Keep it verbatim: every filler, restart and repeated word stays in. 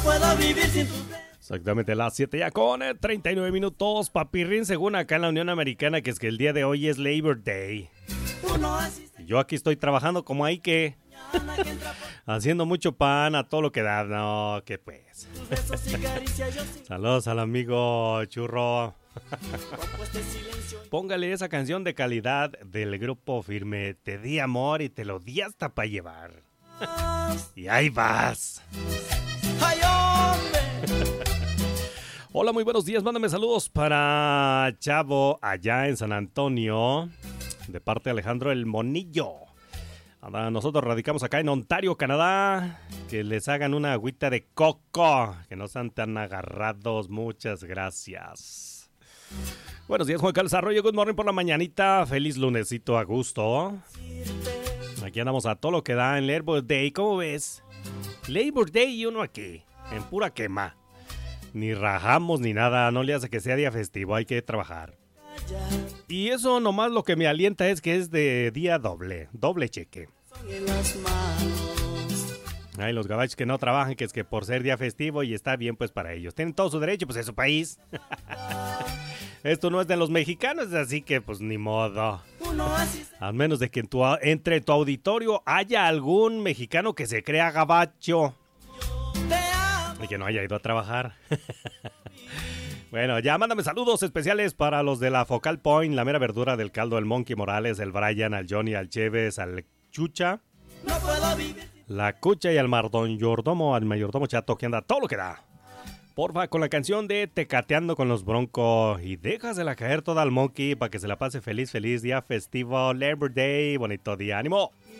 puedo vivir sin tus besos. Exactamente las siete ya con eh, treinta y nueve minutos, papirrín, según acá en la Unión Americana, que es que el día de hoy es Labor Day. Uno asiste Y yo aquí estoy trabajando como hay que, mañana que entra por haciendo mucho pan a todo lo que da. No, que pues. tus besos y caricias. Yo sí Saludos al amigo Churro. rompo este silencio. Póngale esa canción de calidad del grupo Firme. Te di amor y te lo di hasta para llevar. Y ahí vas. Ay, hombre. Hola, muy buenos días. Mándame saludos para Chavo allá en San Antonio, de parte de Alejandro el Monillo. Ahora, nosotros radicamos acá en Ontario, Canadá. Que les hagan una agüita de coco, que no sean tan agarrados. Muchas gracias. Buenos días, Juan Carlos Arroyo. Good morning por la mañanita. Feliz lunesito a gusto. Aquí andamos a todo lo que da en Labor Day. ¿Cómo ves? Labor Day y uno aquí, en pura quema. Ni rajamos ni nada, no le hace que sea día festivo, hay que trabajar. Y eso nomás lo que me alienta es que es de día doble, doble cheque. Son en las manos. Ay, los gabachos que no trabajan, que es que por ser día festivo y está bien pues para ellos. Tienen todo su derecho, pues es su país. Esto no es de los mexicanos, así que pues ni modo. Uno asiste Al menos de que en tu, entre tu auditorio haya algún mexicano que se crea gabacho te amo. y que no haya ido a trabajar. Bueno, ya mándame saludos especiales para los de la Focal Point, la mera verdura del caldo, el Monkey Morales, el Brian, al Johnny, al Cheves, al Chucha, No puedo vivir la Cucha y al Mardón Yordomo, al mayordomo Chato, que anda todo lo que da. Porfa, con la canción de Tecateando con los Broncos y déjasela caer toda al Monkey para que se la pase feliz, feliz día festivo, Labor Day, bonito día, ánimo.